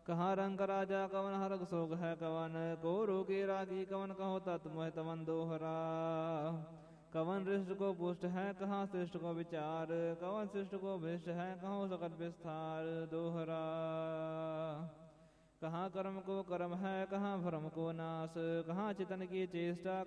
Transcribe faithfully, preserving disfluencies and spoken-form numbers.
कहाँ रंग राजा कवन हरक शोक है कवन, को रोके रागी कवन कहो तत्व तवन दोहरा। कवन ऋष्ट को पुष्ट है कहाँ श्रेष्ठ को विचार, कवन श्रेष्ठ को भ्रष्ट है कहो सकट विस्तार दोहरा। कहाँ कर्म को कर्म है कहाँ भ्रम को नाश, कहाँ चितन की चेष्टा